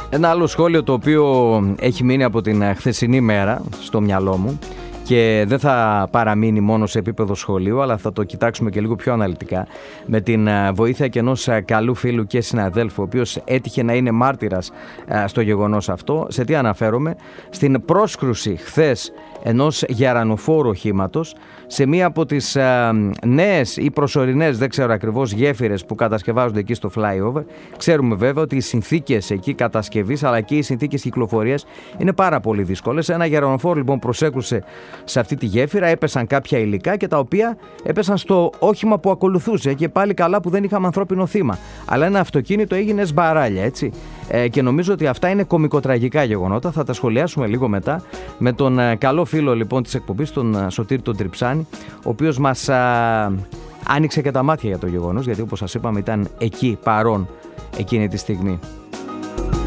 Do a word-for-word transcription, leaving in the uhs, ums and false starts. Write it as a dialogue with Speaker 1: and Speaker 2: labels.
Speaker 1: Ένα άλλο σχόλιο το οποίο έχει μείνει από την χθεσινή μέρα στο μυαλό μου και δεν θα παραμείνει μόνο σε επίπεδο σχολείου, αλλά θα το κοιτάξουμε και λίγο πιο αναλυτικά, με την βοήθεια και ενός καλού φίλου και συναδέλφου, ο οποίος έτυχε να είναι μάρτυρας στο γεγονός αυτό. Σε τι αναφέρομαι? Στην πρόσκρουση χθες ενός γερανοφόρου οχήματος σε μία από τις α, νέες ή προσωρινές, δεν ξέρω ακριβώς, γέφυρες που κατασκευάζονται εκεί στο flyover. Ξέρουμε βέβαια ότι οι συνθήκες εκεί κατασκευής αλλά και οι συνθήκες κυκλοφορίας είναι πάρα πολύ δύσκολες. Ένα γερανοφόρο λοιπόν προσέκρουσε σε αυτή τη γέφυρα, έπεσαν κάποια υλικά και τα οποία έπεσαν στο όχημα που ακολουθούσε, και πάλι καλά που δεν είχαμε ανθρώπινο θύμα. Αλλά ένα αυτοκίνητο έγινε σμπαράλια, έτσι. Ε, και νομίζω ότι αυτά είναι κωμικοτραγικά γεγονότα. Θα τα σχολιάσουμε λίγο μετά με τον ε, καλό φίλο λοιπόν της εκπομπής, τον ε, Σωτήρη τον Τριψάνη, ο οποίος μας ε, άνοιξε και τα μάτια για το γεγονός, γιατί όπως σας είπαμε ήταν εκεί παρόν εκείνη τη στιγμή.